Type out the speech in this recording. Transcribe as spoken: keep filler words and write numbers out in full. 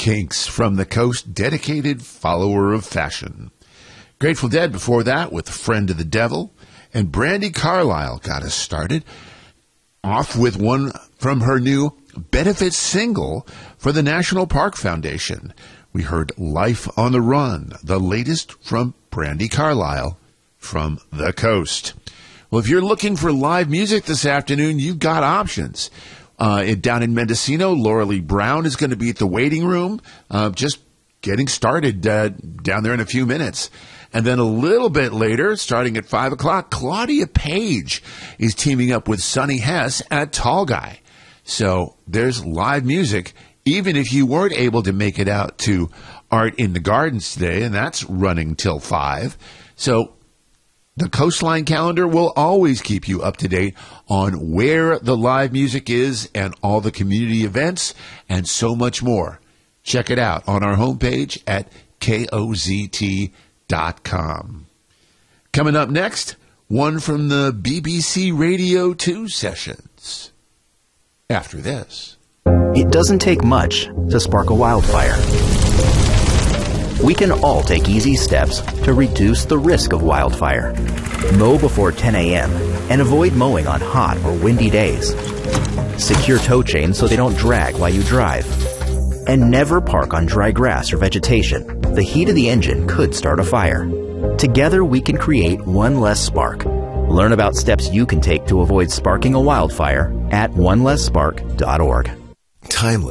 Kinks from the Coast, dedicated follower of fashion. Grateful Dead before that with Friend of the Devil. And Brandi Carlile got us started off with one from her new benefit single for the National Park Foundation. We heard Life on the Run, the latest from Brandi Carlile from the Coast. Well, if you're looking for live music this afternoon, you've got options. Uh, it, down in Mendocino, Laura Lee Brown is going to be at the waiting room, uh, just getting started uh, down there in a few minutes. And then a little bit later, starting at five o'clock, Claudia Page is teaming up with Sonny Hess at Tall Guy. So there's live music, even if you weren't able to make it out to Art in the Gardens today, and that's running till five. So the Coastline calendar will always keep you up to date on where the live music is and all the community events and so much more. Check it out on our homepage at K O Z T dot com. Coming up next, one from the B B C Radio two sessions. After this. It doesn't take much to spark a wildfire. We can all take easy steps to reduce the risk of wildfire. Mow before ten a.m. and avoid mowing on hot or windy days. Secure tow chains so they don't drag while you drive. And never park on dry grass or vegetation. The heat of the engine could start a fire. Together we can create one less spark. Learn about steps you can take to avoid sparking a wildfire at one less spark dot org. Timeless.